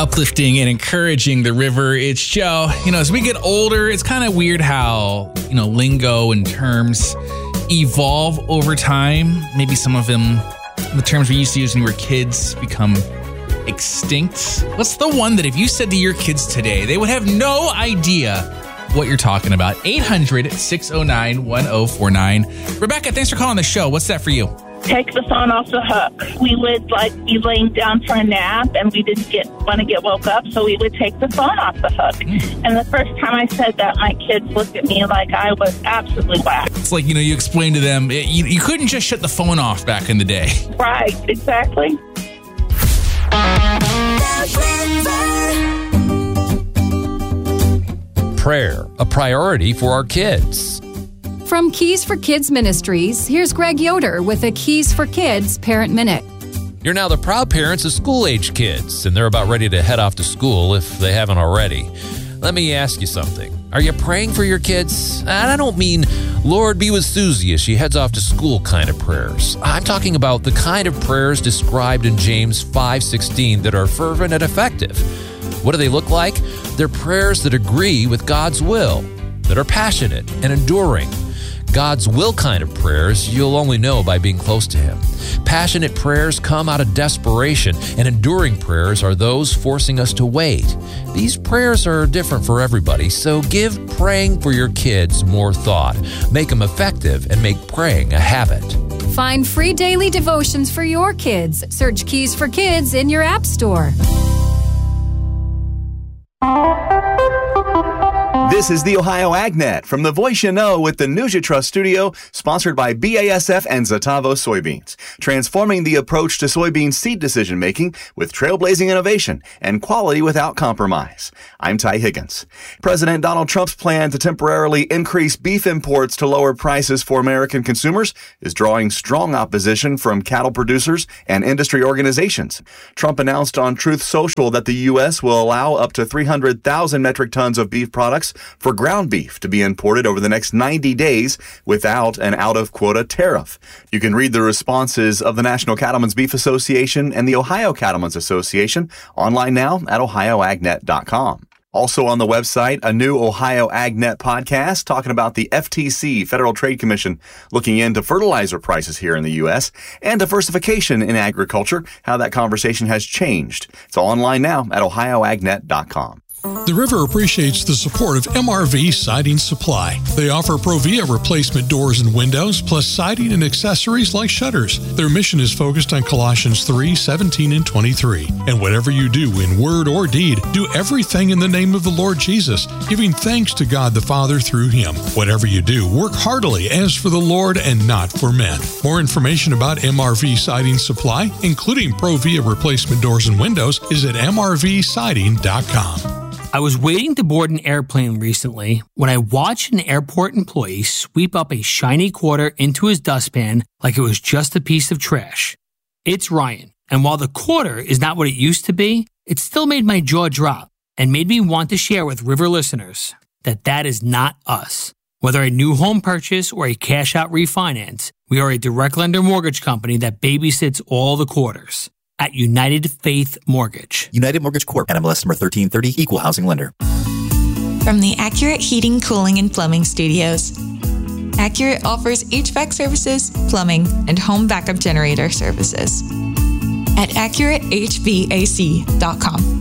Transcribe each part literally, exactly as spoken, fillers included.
uplifting and encouraging the river. It's Joe. You know, as we get older, it's kind of weird how, you know, lingo and terms evolve over time. Maybe some of them, the terms we used to use when we were kids, become extinct. What's the one that if you said to your kids today, they would have no idea what you're talking about? eight hundred, six oh nine, one oh four nine. Rebecca, thanks for calling the show. What's that for you? Take the phone off the hook. We would like be laying down for a nap and we didn't get want to get woke up, so we would take the phone off the hook. Mm. And the first time I said that, my kids looked at me like I was absolutely whacked. It's like, you know, you explain to them, you, you couldn't just shut the phone off back in the day. Right, exactly. Prayer, a priority for our kids. From Keys for Kids Ministries, here's Greg Yoder with a Keys for Kids Parent Minute. You're now the proud parents of school-age kids, and they're about ready to head off to school if they haven't already. Let me ask you something. Are you praying for your kids? And I don't mean, Lord, be with Susie as she heads off to school kind of prayers. I'm talking about the kind of prayers described in James five sixteen that are fervent and effective. What do they look like? They're prayers that agree with God's will, that are passionate and enduring. God's will kind of prayers you'll only know by being close to Him. Passionate prayers come out of desperation, and enduring prayers are those forcing us to wait. These prayers are different for everybody, so give praying for your kids more thought. Make them effective and make praying a habit. Find free daily devotions for your kids. Search Keys for Kids in your app store. This is the Ohio AgNet from the voice you know with the News You Trust studio, sponsored by B A S F and Zetavo soybeans, transforming the approach to soybean seed decision-making with trailblazing innovation and quality without compromise. I'm Ty Higgins. President Donald Trump's plan to temporarily increase beef imports to lower prices for American consumers is drawing strong opposition from cattle producers and industry organizations. Trump announced on Truth Social that the U S will allow up to three hundred thousand metric tons of beef products for ground beef to be imported over the next ninety days without an out-of-quota tariff. You can read the responses of the National Cattlemen's Beef Association and the Ohio Cattlemen's Association online now at ohio ag net dot com. Also on the website, a new Ohio AgNet podcast talking about the F T C, Federal Trade Commission, looking into fertilizer prices here in the U S and diversification in agriculture, how that conversation has changed. It's all online now at ohio ag net dot com. The River appreciates the support of M R V Siding Supply. They offer Provia replacement doors and windows, plus siding and accessories like shutters. Their mission is focused on Colossians three, seventeen, and twenty-three. And whatever you do in word or deed, do everything in the name of the Lord Jesus, giving thanks to God the Father through Him. Whatever you do, work heartily as for the Lord and not for men. More information about M R V Siding Supply, including Provia replacement doors and windows, is at m r v siding dot com. I was waiting to board an airplane recently when I watched an airport employee sweep up a shiny quarter into his dustpan like it was just a piece of trash. It's Ryan, and while the quarter is not what it used to be, it still made my jaw drop and made me want to share with River listeners that that is not us. Whether a new home purchase or a cash-out refinance, we are a direct lender mortgage company that babysits all the quarters. At United Faith Mortgage. United Mortgage Corp. N M L S number thirteen thirty, Equal Housing Lender. From the Accurate Heating, Cooling, and Plumbing Studios. Accurate offers H V A C services, plumbing, and home backup generator services. At accurate h v a c dot com.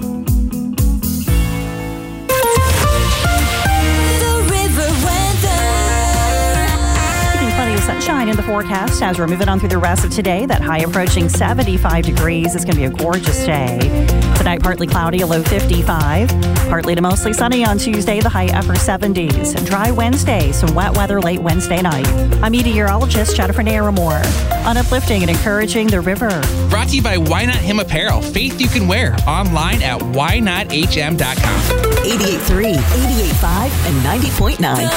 Plenty of sunshine in the forecast as we're moving on through the rest of today. That high approaching seventy-five degrees. It's going to be a gorgeous day. Tonight, partly cloudy, a low fifty-five. Partly to mostly sunny on Tuesday, the high upper seventies. Dry Wednesday, some wet weather late Wednesday night. I'm meteorologist Jennifer Naramore. On uplifting and encouraging the river. Brought to you by Why Not Him Apparel. Faith you can wear. Online at why not h m dot com. eighty-eight point three, eighty-eight point five, and ninety point nine.